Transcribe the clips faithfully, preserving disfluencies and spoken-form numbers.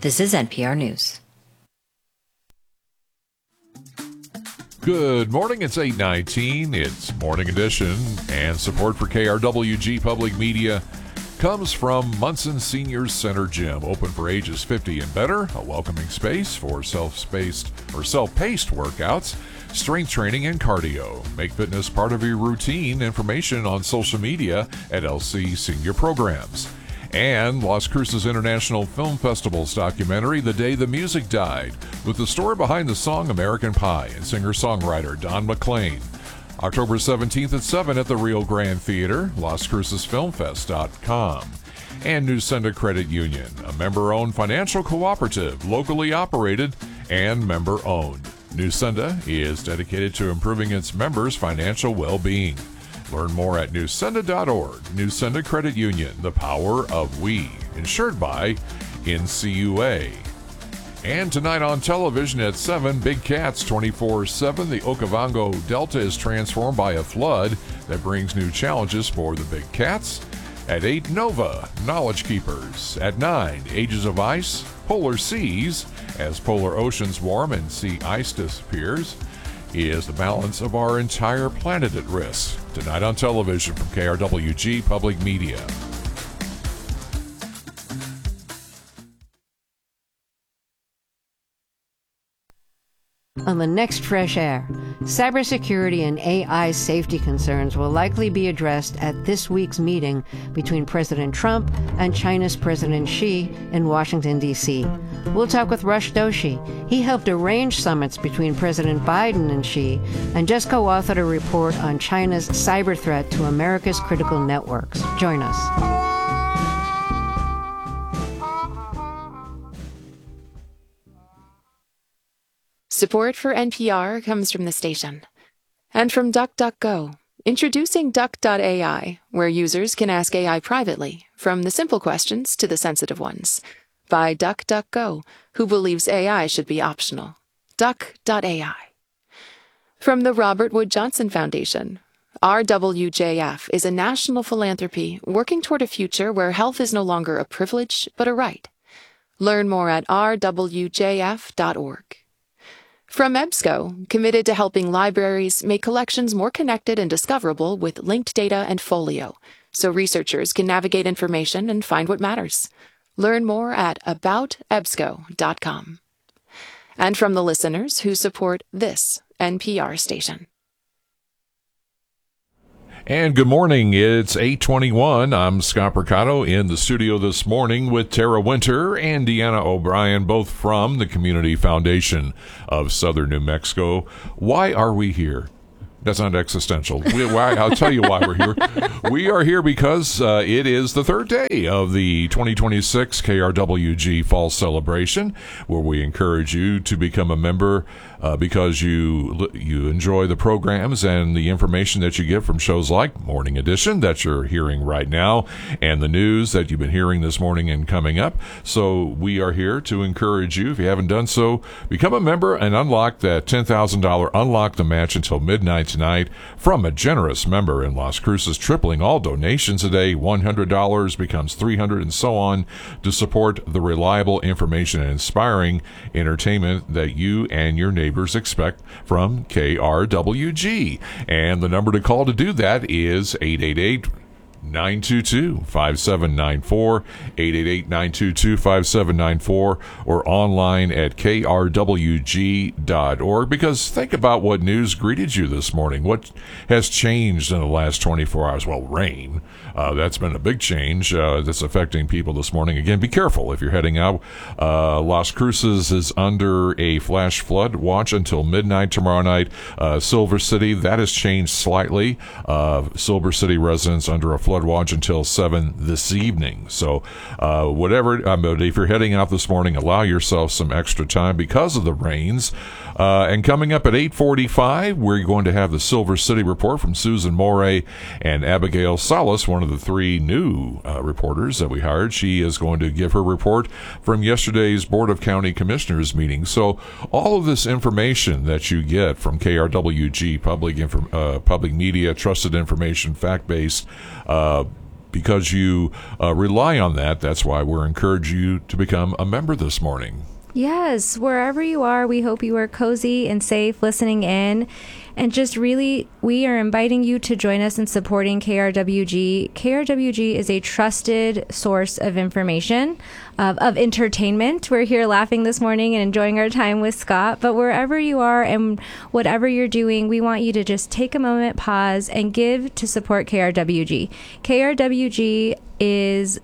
This is N P R News. Good morning. It's eight nineteen. It's Morning Edition, and support for K R W G Public Media comes from Munson Senior Center Gym, open for ages fifty and better, a welcoming space for self-spaced or self-paced workouts, strength training, and cardio. Make fitness part of your routine. Information on social media at L C Senior Programs. And Las Cruces International Film Festival's documentary, The Day the Music Died, with the story behind the song American Pie and singer-songwriter Don McLean. October seventeenth at seven at the Rio Grande Theater, las cruces film fest dot com. And Newsenda Credit Union, a member-owned financial cooperative, locally operated and member-owned. Newsenda is dedicated to improving its members' financial well-being. Learn more at newsenda dot org. Newsenda Credit Union, the power of we. Insured by N C U A. And tonight on television at seven, Big Cats twenty-four seven. The Okavango Delta is transformed by a flood that brings new challenges for the Big Cats. At eight, Nova, Knowledge Keepers. At nine, Ages of Ice, Polar Seas. As polar oceans warm and sea ice disappears, is the balance of our entire planet at risk? Tonight on television from K R W G Public Media. On the next Fresh Air, cybersecurity and A I safety concerns will likely be addressed at this week's meeting between President Trump and China's President Xi in Washington, D C We'll talk with Rush Doshi. He helped arrange summits between President Biden and Xi and just co-authored a report on China's cyber threat to America's critical networks. Join us. Support for N P R comes from the station. And from DuckDuckGo, introducing Duck dot A I, where users can ask A I privately, from the simple questions to the sensitive ones. By DuckDuckGo, who believes A I should be optional. Duck dot A I. From the Robert Wood Johnson Foundation, R W J F is a national philanthropy working toward a future where health is no longer a privilege, but a right. Learn more at r w j f dot org. From EBSCO, committed to helping libraries make collections more connected and discoverable with linked data and Folio, so researchers can navigate information and find what matters. Learn more at about ebsco dot com. And from the listeners who support this N P R station. And good morning. It's eight twenty-one. I'm Scott Percato in the studio this morning with Tara Winter and Deanna O'Brien, both from the Community Foundation of Southern New Mexico. Why are we here? That's not existential. We, why, I'll tell you why we're here. We are here because uh, it is the third day of the twenty twenty-six K R W G Fall Celebration, where we encourage you to become a member uh, because you you enjoy the programs and the information that you get from shows like Morning Edition that you're hearing right now and the news that you've been hearing this morning and coming up. So we are here to encourage you. If you haven't done so, become a member and unlock that ten thousand dollars Unlock the Match until midnight tonight from a generous member in Las Cruces, tripling all donations a day. one hundred dollars becomes three hundred dollars and so on to support the reliable information and inspiring entertainment that you and your neighbors expect from K R W G. And the number to call to do that is eight eight eight, nine two two, five seven nine four, eight eight eight, nine two two, five seven nine four, or online at k r w g dot org. Because think about what news greeted you this morning. What has changed in the last twenty-four hours? Well, rain. Uh, that's been a big change uh, that's affecting people this morning. Again, be careful if you're heading out. Uh, Las Cruces is under a flash flood watch until midnight tomorrow night. Uh, Silver City, that has changed slightly. Uh, Silver City residents under a flood watch until seven this evening. So uh, whatever, um, but if you're heading out this morning, allow yourself some extra time because of the rains. Uh, and coming up at eight forty-five, we're going to have the Silver City report from Susan Moray and Abigail Salas, one of the three new uh, reporters that we hired. She is going to give her report from yesterday's Board of County Commissioners meeting. So all of this information that you get from K R W G, public, inf- uh, public media, trusted information, fact-based, uh, because you uh, rely on that, that's why we're encouraging you to become a member this morning. Yes, wherever you are, we hope you are cozy and safe listening in. And just really, we are inviting you to join us in supporting K R W G. K R W G is a trusted source of information, of, of entertainment. We're here laughing this morning and enjoying our time with Scott. But wherever you are and whatever you're doing, we want you to just take a moment, pause, and give to support K R W G. K R W G is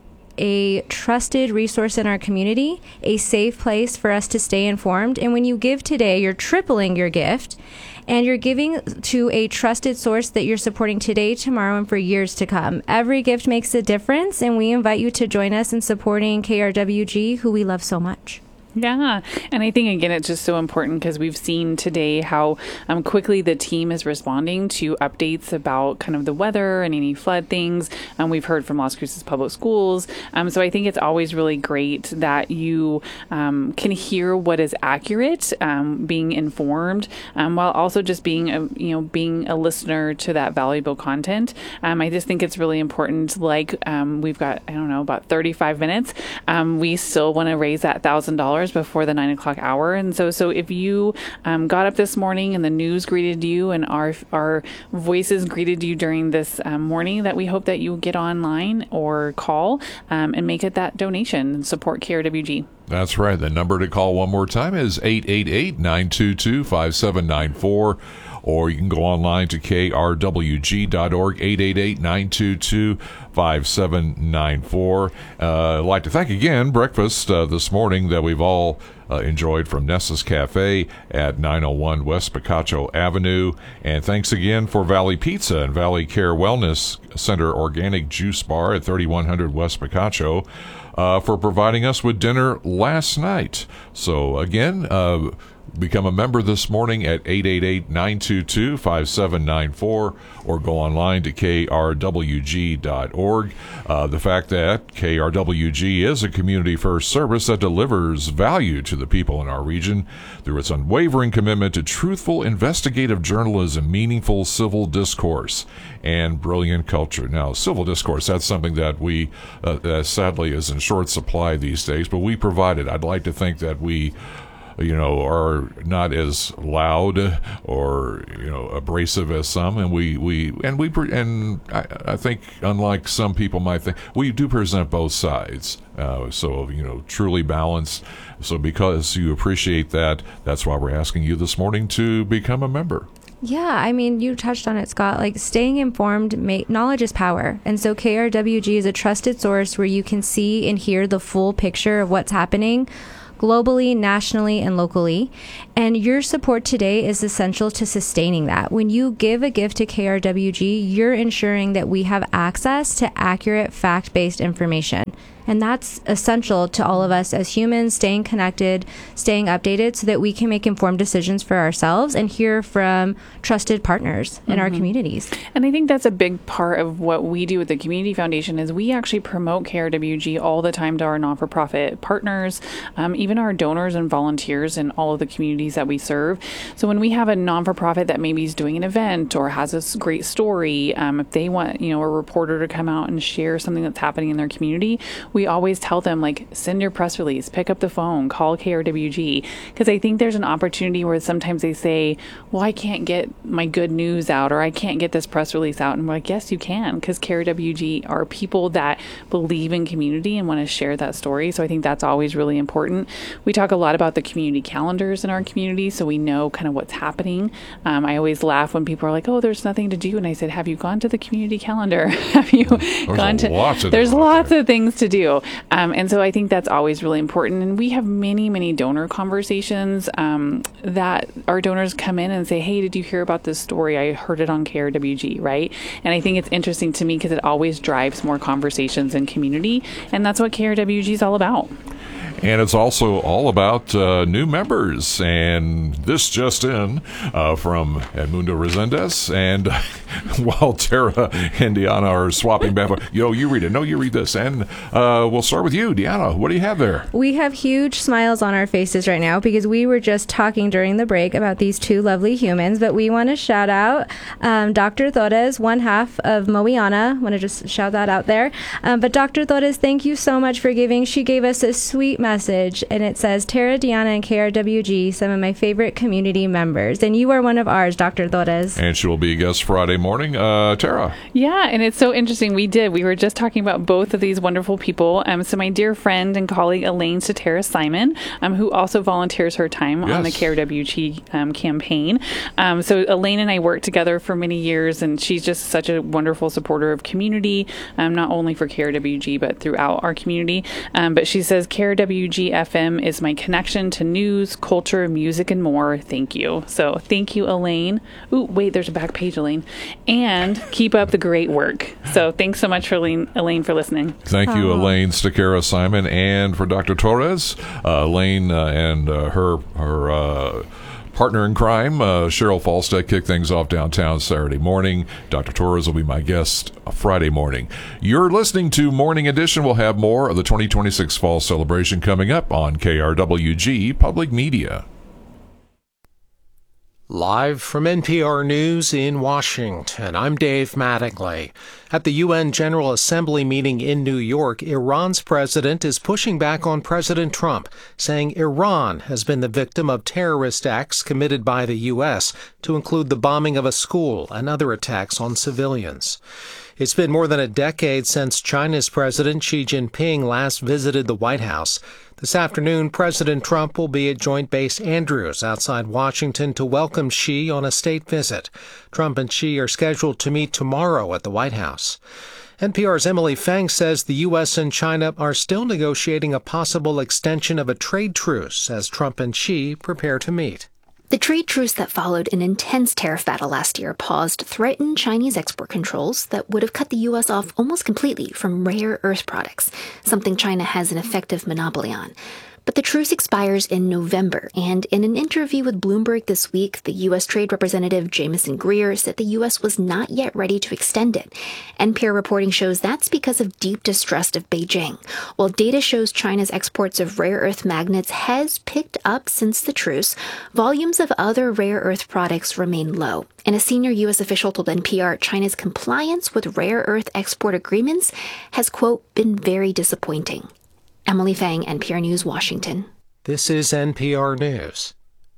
a trusted resource in our community, a safe place for us to stay informed. And when you give today, you're tripling your gift, and you're giving to a trusted source that you're supporting today, tomorrow, and for years to come. Every gift makes a difference, and we invite you to join us in supporting K R W G, who we love so much. Yeah. And I think, again, it's just so important because we've seen today how um, quickly the team is responding to updates about kind of the weather and any flood things. Um, we've heard from Las Cruces Public Schools. Um, so I think it's always really great that you um, can hear what is accurate, um, being informed, um, while also just being, a, you know, being a listener to that valuable content. Um, I just think it's really important. Like um, we've got, I don't know, about thirty-five minutes. Um, we still want to raise that one thousand dollars before the nine o'clock hour. And so, so if you um, got up this morning and the news greeted you and our our voices greeted you during this um, morning, that we hope that you get online or call um, and make it that donation and support K R W G. That's right. The number to call one more time is eight eight eight, nine two two, five seven nine four. Or you can go online to K R W G dot org, eight eight eight, nine two two, five seven nine four. Uh, I'd like to thank again breakfast uh, this morning that we've all uh, enjoyed from Nessa's Cafe at nine oh one West Picacho Avenue. And thanks again for Valley Pizza and Valley Care Wellness Center Organic Juice Bar at thirty-one hundred West Picacho uh, for providing us with dinner last night. So again, uh, become a member this morning at eight eight eight, nine two two, five seven nine four or go online to K R W G dot org. Uh, the fact that K R W G is a community-first service that delivers value to the people in our region through its unwavering commitment to truthful investigative journalism, meaningful civil discourse, and brilliant culture. Now, civil discourse, that's something that we, uh, uh, sadly, is in short supply these days, but we provide it. I'd like to think that we you know, are not as loud or, you know, abrasive as some. And we, we and we, and I, I think, unlike some people might think, we do present both sides. Uh, so, you know, truly balanced. So because you appreciate that, that's why we're asking you this morning to become a member. Yeah, I mean, you touched on it, Scott. Like, staying informed, make, knowledge is power. And so K R W G is a trusted source where you can see and hear the full picture of what's happening globally, nationally, and locally. And your support today is essential to sustaining that. When you give a gift to K R W G, you're ensuring that we have access to accurate, fact-based information. And that's essential to all of us as humans, staying connected, staying updated so that we can make informed decisions for ourselves and hear from trusted partners in mm-hmm. our communities. And I think that's a big part of what we do with the Community Foundation is we actually promote K R W G all the time to our non-for-profit partners, um, even our donors and volunteers in all of the communities that we serve. So when we have a non-for-profit that maybe is doing an event or has a great story, um, if they want, you know, a reporter to come out and share something that's happening in their community, we always tell them, like, send your press release, pick up the phone, call K R W G. Because I think there's an opportunity where sometimes they say, well, I can't get my good news out or I can't get this press release out. And we're like, yes, you can, because K R W G are people that believe in community and want to share that story. So I think that's always really important. We talk a lot about the community calendars in our community, so we know kind of what's happening. Um, I always laugh when people are like, oh, there's nothing to do. And I said, have you gone to the community calendar? Have you there's gone to, lots of there's lots there. of things to do. Um, and so I think that's always really important. And we have many, many donor conversations um, that our donors come in and say, hey, did you hear about this story? I heard it on K R W G, right? And I think it's interesting to me because it always drives more conversations in community. And that's what K R W G is all about. And it's also all about uh, new members. And this just in uh, from Edmundo Resendez. And while Tara and Deanna are swapping back, yo, you read it. No, you read this. And uh, we'll start with you, Deanna. What do you have there? We have huge smiles on our faces right now because we were just talking during the break about these two lovely humans. But we want to shout out um, Doctor Torres, one half of Moiana. Want to just shout that out there. Um, but Doctor Torres, thank you so much for giving. She gave us a sweet message, and it says, Tara, Deanna, and K R W G, some of my favorite community members. And you are one of ours, Doctor Torres. And she will be a guest Friday morning. Uh, Tara. Yeah, and it's so interesting. We did. We were just talking about both of these wonderful people. Um, so my dear friend and colleague, Elaine Satara Simon, um, who also volunteers her time yes. on the K R W G um, campaign. Um, so Elaine and I worked together for many years, and she's just such a wonderful supporter of community, um, not only for K R W G, but throughout our community. Um, but she says, K R W G F M is my connection to news, culture, music, and more. Thank you. So thank you, Elaine. Ooh, wait, there's a back page, Elaine. And keep up the great work. So thanks so much for Elaine, Elaine for listening. Thank you, Aww. Elaine Stakara Simon. And for Doctor Torres, uh, Elaine uh, and uh, her, her uh, partner in crime, uh, Cheryl Falstead, kick things off downtown Saturday morning. Doctor Torres will be my guest Friday morning. You're listening to Morning Edition. We'll have more of the twenty twenty-six Fall Celebration coming up on K R W G Public Media. Live from N P R News in Washington, I'm Dave Mattingly. At the U N General Assembly meeting in New York, Iran's president is pushing back on President Trump, saying Iran has been the victim of terrorist acts committed by the U S, to include the bombing of a school and other attacks on civilians. It's been more than a decade since China's President Xi Jinping last visited the White House. This afternoon, President Trump will be at Joint Base Andrews outside Washington to welcome Xi on a state visit. Trump and Xi are scheduled to meet tomorrow at the White House. N P R's Emily Feng says the U S and China are still negotiating a possible extension of a trade truce as Trump and Xi prepare to meet. The trade truce that followed an intense tariff battle last year paused threatened Chinese export controls that would have cut the U S off almost completely from rare earth products, something China has an effective monopoly on. But the truce expires in November, and in an interview with Bloomberg this week, the U S Trade Representative Jamieson Greer said the U S was not yet ready to extend it. N P R reporting shows that's because of deep distrust of Beijing, while data shows China's exports of rare earth magnets has picked up since the truce. Volumes of other rare earth products remain low, and a senior U S official told N P R China's compliance with rare earth export agreements has, quote, been very disappointing. Emily Feng, N P R News, Washington. This is N P R News.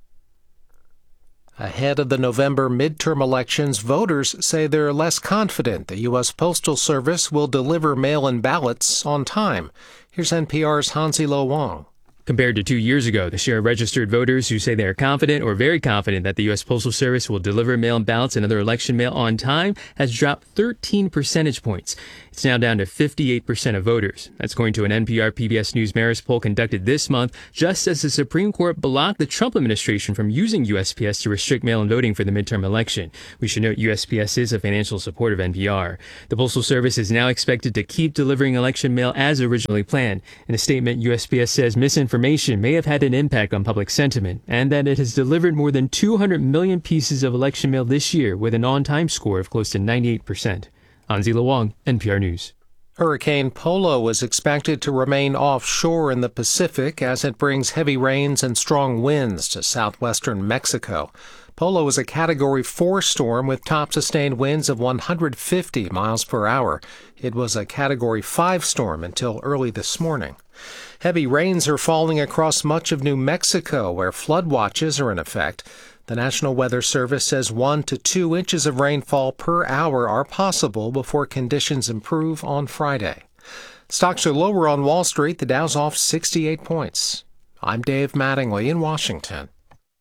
Ahead of the November midterm elections, voters say they're less confident the U S Postal Service will deliver mail-in ballots on time. Here's N P R's Hansi Lo Wang. Compared to two years ago, the share of registered voters who say they are confident or very confident that the U S Postal Service will deliver mail-in ballots and other election mail on time has dropped thirteen percentage points. It's now down to fifty-eight percent of voters. That's according to an N P R P B S News Marist poll conducted this month, just as the Supreme Court blocked the Trump administration from using U S P S to restrict mail-in voting for the midterm election. We should note U S P S is a financial supporter of N P R. The Postal Service is now expected to keep delivering election mail as originally planned. In a statement, U S P S says misinformation may have had an impact on public sentiment, and that it has delivered more than two hundred million pieces of election mail this year with an on-time score of close to ninety-eight percent. Hansi Lo Wang, N P R News. Hurricane Polo is expected to remain offshore in the Pacific as it brings heavy rains and strong winds to southwestern Mexico. Polo is a Category four storm with top sustained winds of one hundred fifty miles per hour. It was a Category five storm until early this morning. Heavy rains are falling across much of New Mexico, where flood watches are in effect. The National Weather Service says one to two inches of rainfall per hour are possible before conditions improve on Friday. Stocks are lower on Wall Street. The Dow's off sixty-eight points. I'm Dave Mattingly in Washington.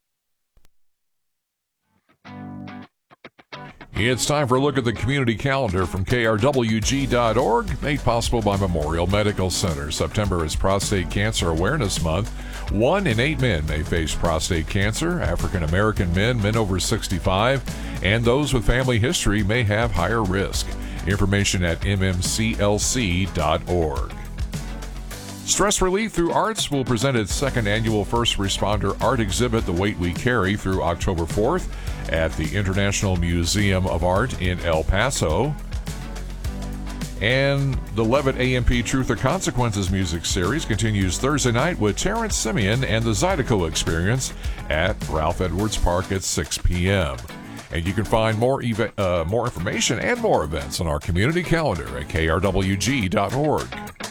It's time for a look at the community calendar from K R W G dot org, made possible by Memorial Medical Center. September is Prostate Cancer Awareness Month. One in eight men may face prostate cancer. African American men, men over sixty-five, and those with family history may have higher risk. Information at M M C L C dot org. Stress Relief Through Arts will present its second annual First Responder Art Exhibit, The Weight We Carry, through October fourth at the International Museum of Art in El Paso. And the Levitt A M P Truth or Consequences music series continues Thursday night with Terrence Simeon and the Zydeco Experience at Ralph Edwards Park at six p.m. And you can find more ev- uh, more information and more events on our community calendar at k r w g dot org.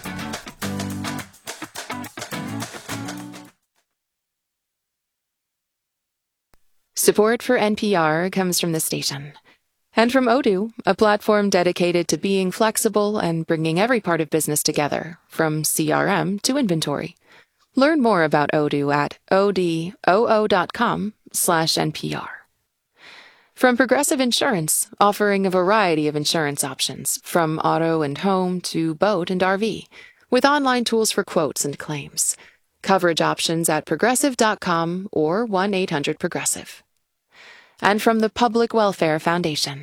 Support for N P R comes from the station. And from Odoo, a platform dedicated to being flexible and bringing every part of business together, from C R M to inventory. Learn more about Odoo at odoo.com slash NPR. From Progressive Insurance, offering a variety of insurance options, from auto and home to boat and R V, with online tools for quotes and claims. Coverage options at progressive dot com or one eight hundred progressive. And from the Public Welfare Foundation.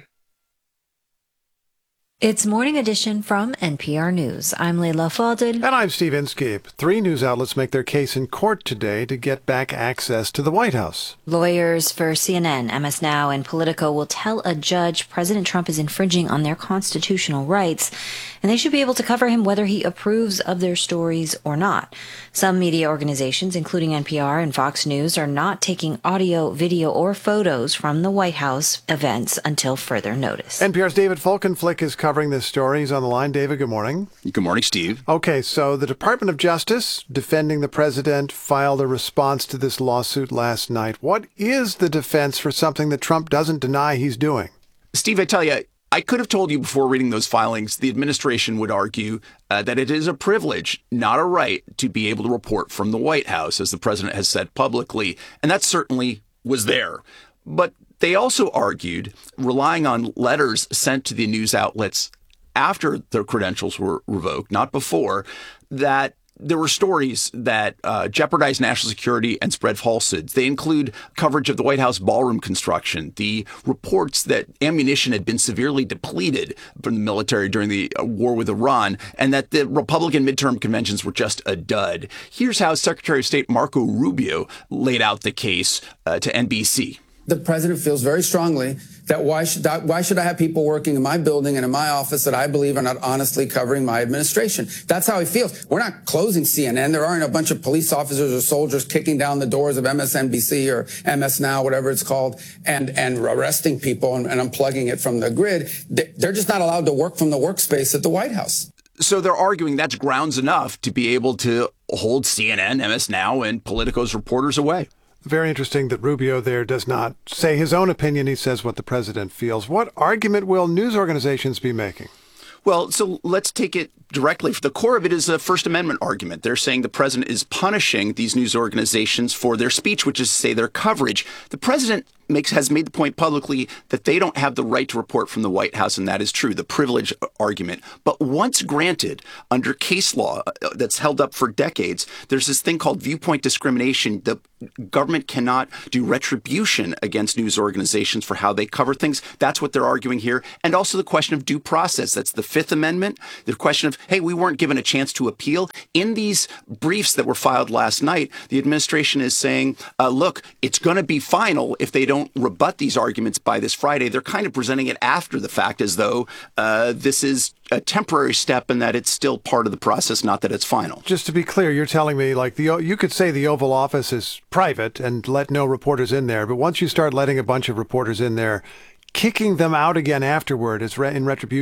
It's Morning Edition from N P R News. I'm Leila Fadel. And I'm Steve Inskeep. Three news outlets make their case in court today to get back access to the White House. Lawyers for C N N, M S Now, and Politico will tell a judge President Trump is infringing on their constitutional rights, and they should be able to cover him whether he approves of their stories or not. Some media organizations, including N P R and Fox News, are not taking audio, video, or photos from the White House events until further notice. N P R's David Folkenflik is covering this story. He's on the line. David, good morning. Good morning, Steve. Okay, so the Department of Justice, defending the president, filed a response to this lawsuit last night. What is the defense for something that Trump doesn't deny he's doing? Steve, I tell you, I could have told you before reading those filings, the administration would argue uh, that it is a privilege, not a right, to be able to report from the White House, as the president has said publicly. And that certainly was there. But they also argued, relying on letters sent to the news outlets after their credentials were revoked, not before, that there were stories that uh, jeopardized national security and spread falsehoods. They include coverage of the White House ballroom construction, the reports that ammunition had been severely depleted from the military during the uh, war with Iran, and that the Republican midterm conventions were just a dud. Here's how Secretary of State Marco Rubio laid out the case uh, to N B C. The president feels very strongly that why should I, why should I have people working in my building and in my office that I believe are not honestly covering my administration? That's how he feels. We're not closing C N N. There aren't a bunch of police officers or soldiers kicking down the doors of M S N B C or M S Now, whatever it's called, and, and arresting people and, and unplugging it from the grid. They're just not allowed to work from the workspace at the White House. So they're arguing that's grounds enough to be able to hold C N N, M S Now, and Politico's reporters away. Very interesting that Rubio there does not say his own opinion. He says what the president feels. What argument will news organizations be making? Well, so let's take it directly. The core of it is a First Amendment argument. They're saying the president is punishing these news organizations for their speech, which is to say their coverage. The president makes has made the point publicly that they don't have the right to report from the White House, and that is true, the privilege argument. But once granted, under case law that's held up for decades, there's this thing called viewpoint discrimination. The government cannot do retribution against news organizations for how they cover things. That's what they're arguing here. And also the question of due process. That's the Fifth Amendment. The question of, hey, we weren't given a chance to appeal. In these briefs that were filed last night, the administration is saying, uh, look, it's going to be final if they don't don't rebut these arguments by this Friday. They're kind of presenting it after the fact as though uh, this is a temporary step and that it's still part of the process, not that it's final. Just to be clear, you're telling me like the you could say the Oval Office is private and let no reporters in there. But once you start letting a bunch of reporters in there, kicking them out again afterward is re- in retribution.